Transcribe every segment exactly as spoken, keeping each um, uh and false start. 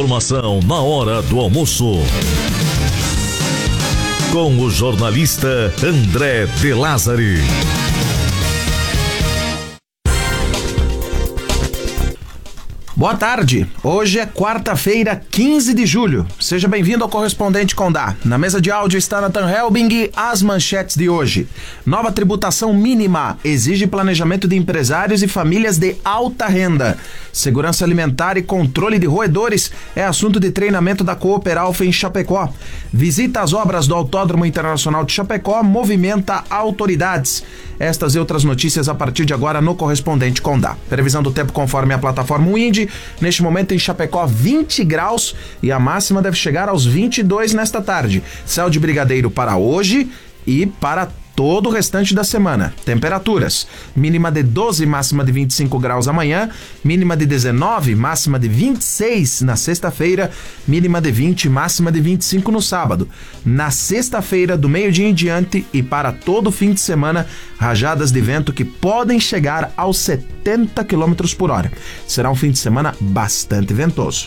Informação na hora do almoço. Com o jornalista André de Lázari. Boa tarde, hoje é quarta-feira, quinze de julho. Seja bem-vindo ao Correspondente Condá. Na mesa de áudio está Nathan Helbing, as manchetes de hoje. Nova tributação mínima exige planejamento de empresários e famílias de alta renda. Segurança alimentar e controle de roedores é assunto de treinamento da Cooperalfa em Chapecó. Visita às obras do Autódromo Internacional de Chapecó movimenta autoridades. Estas e outras notícias a partir de agora no Correspondente Condá. Previsão do tempo conforme a plataforma Wind. Neste momento em Chapecó, vinte graus e a máxima deve chegar aos vinte e dois nesta tarde. Céu de brigadeiro para hoje e para todo o restante da semana. Temperaturas: mínima de doze, máxima de vinte e cinco graus amanhã, mínima de dezenove, máxima de vinte e seis na sexta-feira, mínima de vinte, máxima de vinte e cinco no sábado. Na sexta-feira, do meio-dia em diante e para todo o fim de semana, rajadas de vento que podem chegar aos setenta quilômetros por hora. Será um fim de semana bastante ventoso.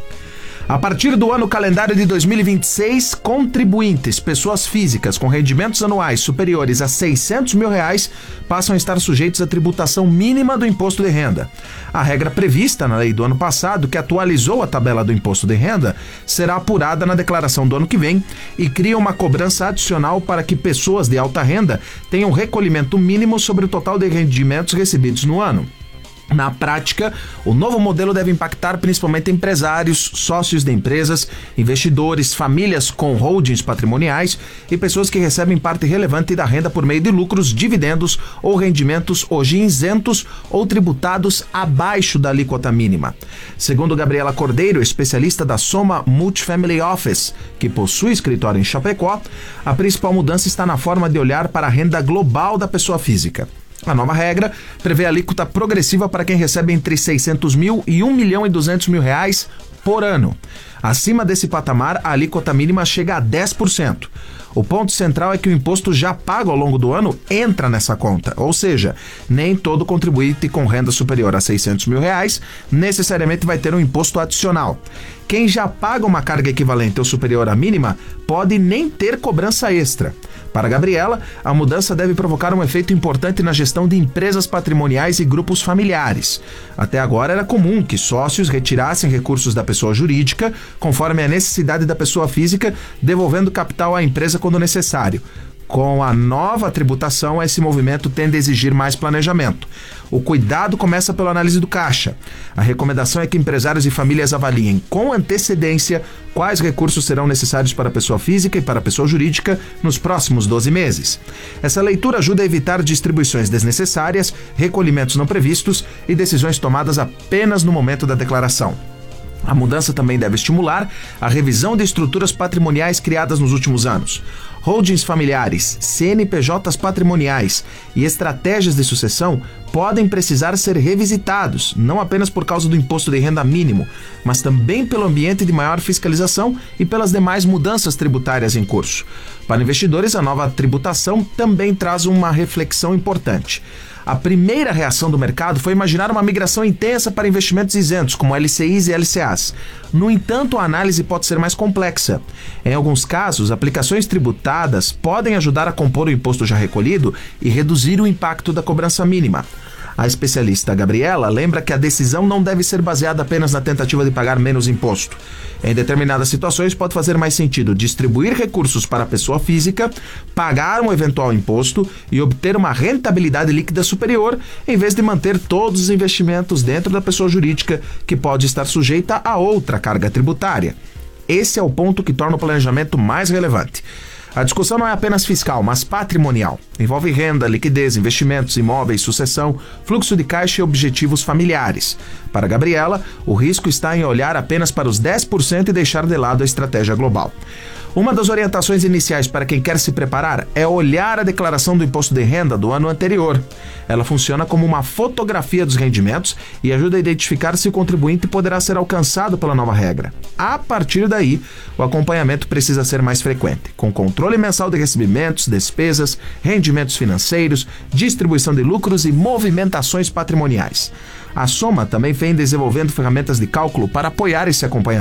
A partir do ano calendário de dois mil e vinte e seis, contribuintes, pessoas físicas com rendimentos anuais superiores a seiscentos mil reais, passam a estar sujeitos à tributação mínima do imposto de renda. A regra prevista na lei do ano passado, que atualizou a tabela do imposto de renda, será apurada na declaração do ano que vem e cria uma cobrança adicional para que pessoas de alta renda tenham recolhimento mínimo sobre o total de rendimentos recebidos no ano. Na prática, o novo modelo deve impactar principalmente empresários, sócios de empresas, investidores, famílias com holdings patrimoniais e pessoas que recebem parte relevante da renda por meio de lucros, dividendos ou rendimentos hoje isentos ou tributados abaixo da alíquota mínima. Segundo Gabriela Cordeiro, especialista da Soma Multifamily Office, que possui escritório em Chapecó, a principal mudança está na forma de olhar para a renda global da pessoa física. A nova regra prevê alíquota progressiva para quem recebe entre seiscentos mil e um milhão e duzentos mil reais por ano. Acima desse patamar, a alíquota mínima chega a dez por cento. O ponto central é que o imposto já pago ao longo do ano entra nessa conta, ou seja, nem todo contribuinte com renda superior a seiscentos mil reais necessariamente vai ter um imposto adicional. Quem já paga uma carga equivalente ou superior à mínima pode nem ter cobrança extra. Para Gabriela, a mudança deve provocar um efeito importante na gestão de empresas patrimoniais e grupos familiares. Até agora era comum que sócios retirassem recursos da pessoa jurídica conforme a necessidade da pessoa física, devolvendo capital à empresa quando necessário. Com a nova tributação, esse movimento tende a exigir mais planejamento. O cuidado começa pela análise do caixa. A recomendação é que empresários e famílias avaliem com antecedência quais recursos serão necessários para a pessoa física e para a pessoa jurídica nos próximos doze meses. Essa leitura ajuda a evitar distribuições desnecessárias, recolhimentos não previstos e decisões tomadas apenas no momento da declaração. A mudança também deve estimular a revisão de estruturas patrimoniais criadas nos últimos anos. Holdings familiares, C N P Js patrimoniais e estratégias de sucessão podem precisar ser revisitados, não apenas por causa do imposto de renda mínimo, mas também pelo ambiente de maior fiscalização e pelas demais mudanças tributárias em curso. Para investidores, a nova tributação também traz uma reflexão importante. A primeira reação do mercado foi imaginar uma migração intensa para investimentos isentos, como L C Is e L C As. No entanto, a análise pode ser mais complexa. Em alguns casos, aplicações tributadas podem ajudar a compor o imposto já recolhido e reduzir o impacto da cobrança mínima. A especialista Gabriela lembra que a decisão não deve ser baseada apenas na tentativa de pagar menos imposto. Em determinadas situações, pode fazer mais sentido distribuir recursos para a pessoa física, pagar um eventual imposto e obter uma rentabilidade líquida superior, em vez de manter todos os investimentos dentro da pessoa jurídica, que pode estar sujeita a outra carga tributária. Esse é o ponto que torna o planejamento mais relevante. A discussão não é apenas fiscal, mas patrimonial. Envolve renda, liquidez, investimentos, imóveis, sucessão, fluxo de caixa e objetivos familiares. Para Gabriela, o risco está em olhar apenas para os dez por cento e deixar de lado a estratégia global. Uma das orientações iniciais para quem quer se preparar é olhar a declaração do imposto de renda do ano anterior. Ela funciona como uma fotografia dos rendimentos e ajuda a identificar se o contribuinte poderá ser alcançado pela nova regra. A partir daí, o acompanhamento precisa ser mais frequente, com controle mensal de recebimentos, despesas, rendimentos financeiros, distribuição de lucros e movimentações patrimoniais. A Soma também vem desenvolvendo ferramentas de cálculo para apoiar esse acompanhamento.